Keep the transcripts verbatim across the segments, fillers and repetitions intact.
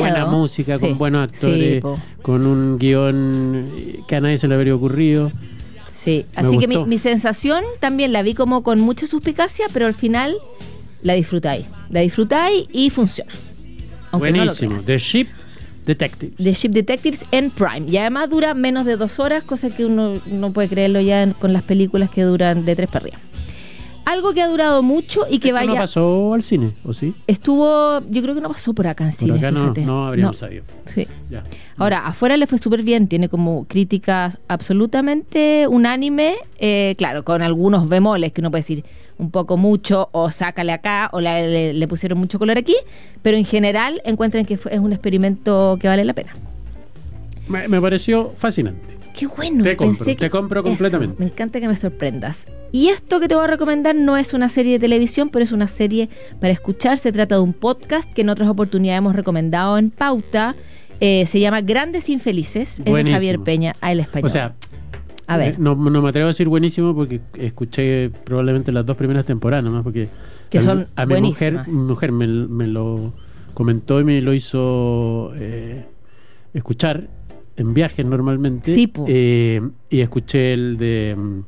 buena música, sí. con buenos actores, sí, con un guión que a nadie se le habría ocurrido. Sí, Me así que mi, gustó. mi sensación también la vi como con mucha suspicacia, pero al final la disfrutáis. La disfrutáis y funciona. Aunque Buenísimo. no lo creas. The Ship Detectives. The Ship Detectives en Prime. Y además dura menos de dos horas, cosa que uno no puede creerlo ya en- con las películas que duran de tres para arriba. Algo que ha durado mucho y que Esto vaya... no pasó al cine, ¿o sí? Estuvo, yo creo que no pasó por acá en Por cine, acá no, fíjate. no habríamos No. sabido. Sí. Ya. Ahora, afuera le fue súper bien, tiene como críticas absolutamente unánime, eh, claro, con algunos bemoles que uno puede decir un poco mucho, o sácale acá, o la- le, le pusieron mucho color aquí, pero en general encuentran que fue- es un experimento que vale la pena. Me, me pareció fascinante. Qué bueno, Te compro, pensé que te compro eso, completamente. me encanta que me sorprendas. Y esto que te voy a recomendar no es una serie de televisión, pero es una serie para escuchar. Se trata de un podcast que en otras oportunidades hemos recomendado en Pauta. Eh, se llama Grandes Infelices. Es de Buenísimo. Javier Peña, al español. O sea, a ver, eh, no, no me atrevo a decir buenísimo porque escuché probablemente las dos primeras temporadas nomás, porque Que a mi- son a mi mujer, buenísimas. mi mujer me, me lo comentó y me lo hizo eh, escuchar en viajes normalmente. Sí, po. eh, y escuché el de mm,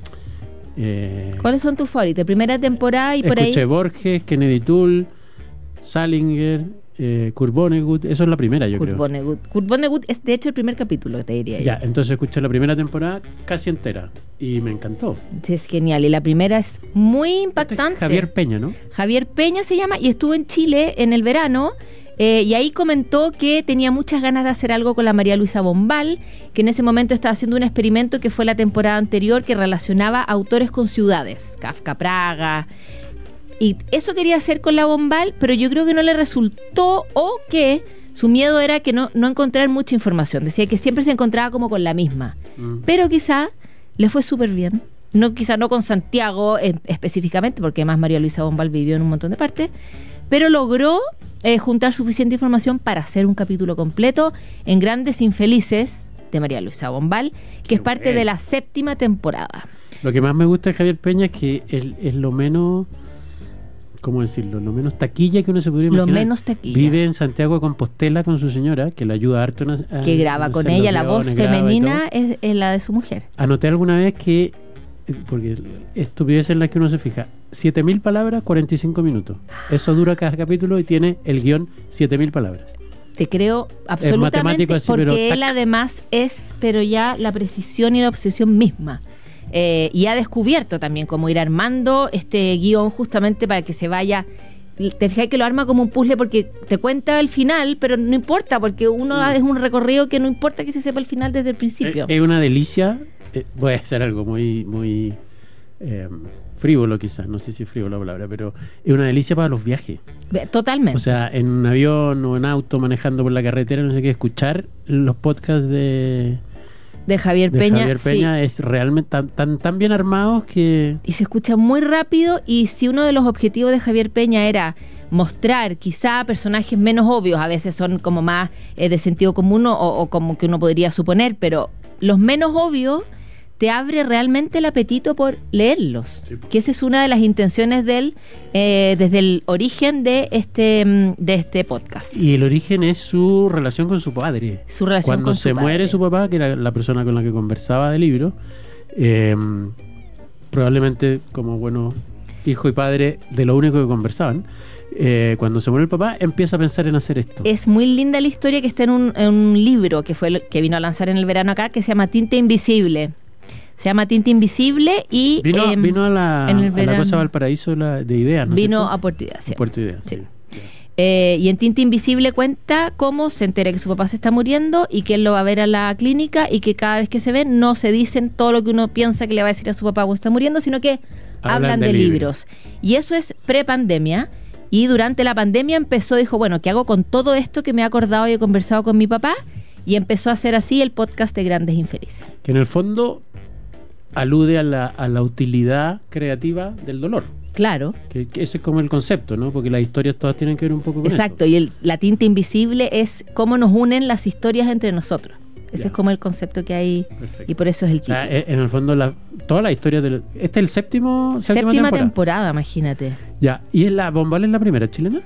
eh, ¿cuáles son tus favoritos? Primera temporada y por escuché ahí. Borges, Kennedy Toole, Salinger, eh, Kurt Vonnegut. Eso es la primera, yo Kurt creo. Vonnegut. Kurt Vonnegut es de hecho el primer capítulo, te diría yo. Ya, entonces escuché la primera temporada casi entera y me encantó. Sí, es genial. Y la primera es muy Este es impactante. Javier Peña, ¿no? Javier Peña se llama y estuvo en Chile en el verano. Eh, y ahí comentó que tenía muchas ganas de hacer algo con la María Luisa Bombal, que en ese momento estaba haciendo un experimento que fue la temporada anterior que relacionaba autores con ciudades, Kafka, Praga. Y eso quería hacer con la Bombal, pero yo creo que no le resultó, o que su miedo era que no, no encontrar mucha información. Decía que siempre se encontraba como con la misma. Mm. Pero quizá le fue súper bien. No, quizá no con Santiago eh, específicamente, porque además María Luisa Bombal vivió en un montón de partes, pero logró eh, juntar suficiente información para hacer un capítulo completo en Grandes Infelices de María Luisa Bombal, que Qué es parte bueno. de la séptima temporada. Lo que más me gusta de Javier Peña es que él es lo menos, ¿cómo decirlo? Lo menos taquilla que uno se podría Lo imaginar. menos taquilla. Vive en Santiago de Compostela con su señora, que le ayuda harto a, a- Que graba a con hacer ella, los la voz guiones, graba y femenina todo. es, es la de su mujer. Anoté alguna vez que, eh, porque estupidez en la que uno se fija, siete mil palabras, cuarenta y cinco minutos. Eso dura cada capítulo y tiene el guión siete mil palabras. Te creo absolutamente, matemático así, porque pero él tac. además es, pero ya la precisión y la obsesión misma. Eh, y ha descubierto también cómo ir armando este guión justamente para que se vaya. Te fijas que lo arma como un puzzle porque te cuenta el final, pero no importa, porque uno Mm. es un recorrido que no importa que se sepa el final desde el principio. Es, es una delicia. eh, puede ser algo muy, muy eh, frívolo quizás, no sé si es frívolo la palabra, pero es una delicia para los viajes. Ve, Totalmente. O sea, en un avión o en auto, manejando por la carretera, no sé qué, escuchar los podcasts de, de Javier de Peña. Javier sí. Peña es realmente tan, tan, tan bien armados que... Y se escucha muy rápido, y si uno de los objetivos de Javier Peña era mostrar quizá personajes menos obvios, a veces son como más eh, de sentido común o, o como que uno podría suponer, pero los menos obvios te abre realmente el apetito por leerlos, Sí. que esa es una de las intenciones de él eh, desde el origen de este, mm, de este podcast. Y el origen es su relación con su padre. Su relación Cuando con se su muere padre. su papá, que era la persona con la que conversaba del libro, eh, probablemente como bueno hijo y padre de lo único que conversaban, eh, cuando se muere el papá empieza a pensar en hacer esto. Es muy linda la historia, que está en un, en un libro que fue el que vino a lanzar en el verano acá, que se llama Tinta Invisible. Se llama Tinta Invisible y Vino, em, vino a la, en el a la verano. cosa Valparaíso la- de Ideas, ¿no? vino ¿Cierto? a Puerto Ideas, sí. Puerto Ideas. Sí. Sí. Eh, y en Tinta Invisible cuenta cómo se entera que su papá se está muriendo y que él lo va a ver a la clínica, y que cada vez que se ven no se dicen todo lo que uno piensa que le va a decir a su papá cuando está muriendo, sino que hablan, Hablan de, de libros. Y eso es pre-pandemia. Y durante la pandemia empezó, dijo, bueno, ¿qué hago con todo esto que me he acordado y he conversado con mi papá? Y empezó a hacer así el podcast de Grandes Infelices. Que en el fondo alude a la, a la utilidad creativa del dolor. Claro. Que, que ese es como el concepto, ¿no? Porque las historias todas tienen que ver un poco con Exacto, eso. y el, la tinta invisible es cómo nos unen las historias entre nosotros. Ese Ya. es como el concepto que hay, Perfecto. y por eso es el O título. sea, e- en el fondo, la, toda la historia del... Este es el séptimo, séptima, Séptima temporada. temporada, imagínate. Ya, ¿y es la Bombal es la primera chilena?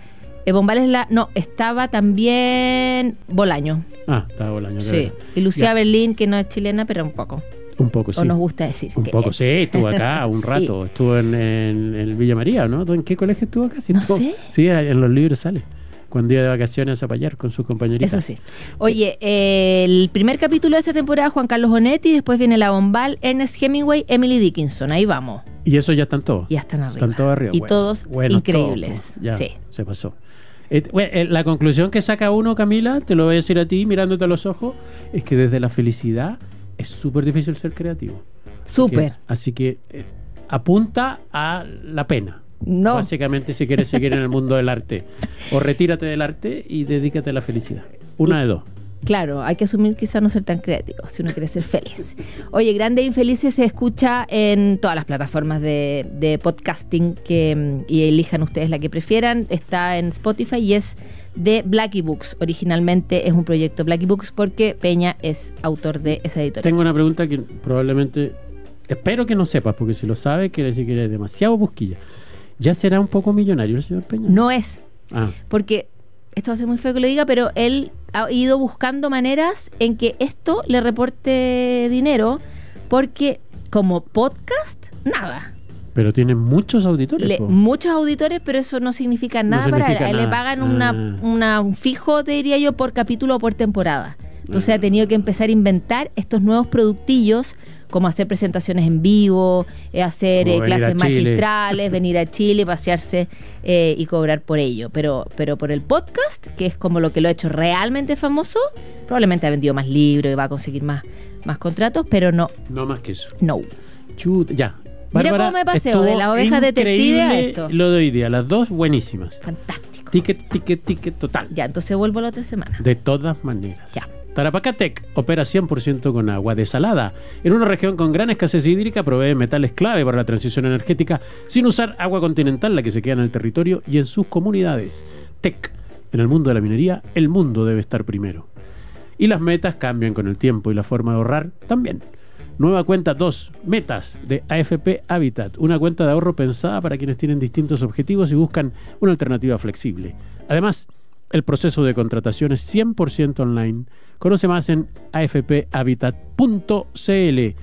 Eh, Bombal es la... No, estaba también Bolaño. Ah, estaba Bolaño. Sí. Claro. Y Lucía Ya. Berlín, que no es chilena, pero un poco. Un poco, sí. O nos gusta decir. Un que poco, es. sí, estuvo acá un rato. Sí. Estuvo en, en, en Villa María, ¿no? ¿En qué colegio estuvo acá? Sí, No estuvo- sé. Sí, en los libros sale. Cuando iba de vacaciones a Zapallar con sus compañeritas. Eso sí. Oye, eh, el primer capítulo de esta temporada, Juan Carlos Onetti, después viene La Bombal, Ernest Hemingway, Emily Dickinson. Ahí vamos. Y eso ya están todos. Ya están arriba. Están todos arriba. Y Bueno, todos bueno, increíbles. todos, ya, Sí. se pasó. Eh, bueno, eh, la conclusión que saca uno, Camila, te lo voy a decir a ti mirándote a los ojos, es que desde la felicidad es súper difícil ser creativo. Súper. Así que, así que eh, apunta a la pena. No. Básicamente, si quieres seguir en el mundo del arte. O retírate del arte y dedícate a la felicidad. Una de dos. Claro, hay que asumir quizá no ser tan creativo si uno quiere ser feliz. Oye, Grande e Infelices se escucha en todas las plataformas de, de podcasting que, y elijan ustedes la que prefieran. Está en Spotify y es de Blacky Books. Originalmente es un proyecto Blacky Books porque Peña es autor de esa editorial. Tengo una pregunta que probablemente, espero que no sepas, porque si lo sabes quiere decir que eres demasiado busquilla. ¿Ya será un poco millonario el señor Peña? No es, Ah, porque esto va a ser muy feo que lo diga, pero él ha ido buscando maneras en que esto le reporte dinero, porque como podcast, nada. pero tiene muchos auditores. Le- po. muchos auditores, pero eso no significa No nada para él. significa A él le nada. pagan una, Ah. una- un fijo, te diría yo, por capítulo o por temporada. Entonces Ah. ha tenido que empezar a inventar estos nuevos productillos, como hacer presentaciones en vivo, eh, hacer Como eh, venir a clases Chile. magistrales, venir a Chile, pasearse eh, y cobrar por ello. Pero, pero por el podcast, que es como lo que lo ha hecho realmente famoso, probablemente ha vendido más libros y va a conseguir más, más contratos, pero no, No más que eso. no. Chut, ya. Mira Bárbara, cómo me paseo, estuvo de la oveja detective a increíble esto. Lo de hoy día, las dos buenísimas. Fantástico. Ticket, ticket, ticket total. Ya, entonces vuelvo la otra semana. De todas maneras. Ya. Tarapacatec opera cien por ciento con agua desalada. En una región con gran escasez hídrica provee metales clave para la transición energética sin usar agua continental, la que se queda en el territorio y en sus comunidades. Tec. En el mundo de la minería, el mundo debe estar primero. Y las metas cambian con el tiempo y la forma de ahorrar también. Nueva cuenta dos, Metas, de A F P Habitat, una cuenta de ahorro pensada para quienes tienen distintos objetivos y buscan una alternativa flexible. Además, el proceso de contratación es cien por ciento online. Conoce más en a f p habitat punto c l.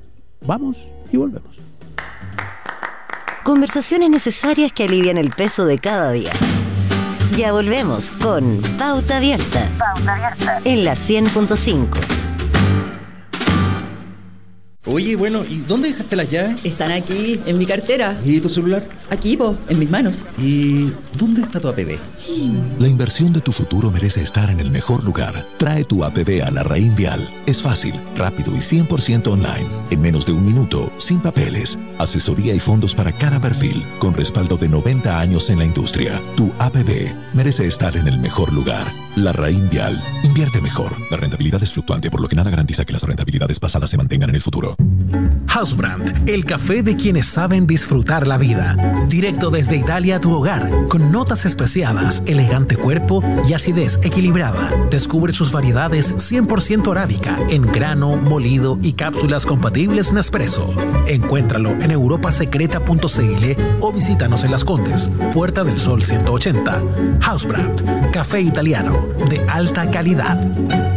Vamos y volvemos. Conversaciones necesarias que alivian el peso de cada día. Ya volvemos con Pauta Abierta. Pauta Abierta. En la cien punto cinco. Oye, bueno, ¿y dónde dejaste las llaves? Están aquí, en mi cartera. ¿Y tu celular? Aquí, po, en mis manos. ¿Y dónde está tu A P B? La inversión de tu futuro merece estar en el mejor lugar. Trae tu A P B a la Raín Vial. Es fácil, rápido y cien por ciento online. En menos de un minuto, sin papeles. Asesoría y fondos para cada perfil, con respaldo de noventa años en la industria. Tu A P B merece estar en el mejor lugar. La Raín Vial. Invierte mejor. La rentabilidad es fluctuante, por lo que nada garantiza que las rentabilidades pasadas se mantengan en el futuro. Housebrand, el café de quienes saben disfrutar la vida. Directo desde Italia a tu hogar, con notas especiadas, elegante cuerpo y acidez equilibrada. Descubre sus variedades cien por ciento arábica, en grano, molido y cápsulas compatibles Nespresso. Encuéntralo en europa secreta punto c l o visítanos en Las Condes, Puerta del Sol ciento ochenta. Housebrand, café italiano de alta calidad.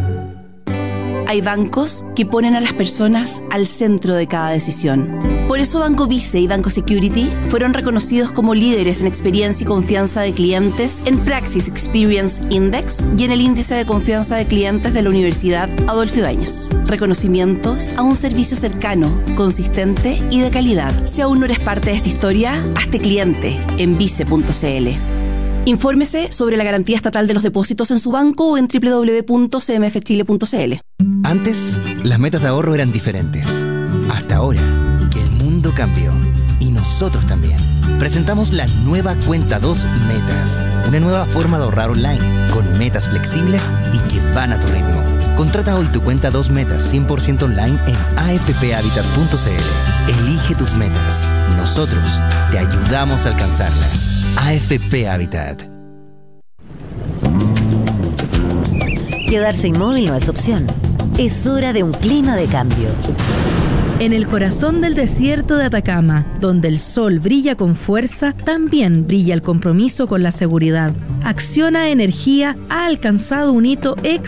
Hay bancos que ponen a las personas al centro de cada decisión. Por eso Banco Vice y Banco Security fueron reconocidos como líderes en experiencia y confianza de clientes en Praxis Experience Index y en el índice de confianza de clientes de la Universidad Adolfo Ibáñez. Reconocimientos a un servicio cercano, consistente y de calidad. Si aún no eres parte de esta historia, hazte cliente en vice punto c l. Infórmese sobre la garantía estatal de los depósitos en su banco o en doble u doble u doble u punto c m f chile punto c l. Antes, las metas de ahorro eran diferentes. Hasta ahora, que el mundo cambió. Y nosotros también. Presentamos la nueva Cuenta dos Metas. Una nueva forma de ahorrar online, con metas flexibles y que van a tu ritmo. Contrata hoy tu Cuenta dos Metas cien por ciento online en a f p habitat punto c l. Elige tus metas. Nosotros te ayudamos a alcanzarlas. A F P Habitat. Quedarse inmóvil no es opción. Es hora de un clima de cambio. En el corazón del desierto de Atacama, donde el sol brilla con fuerza, también brilla el compromiso con la seguridad. Acciona Energía ha alcanzado un hito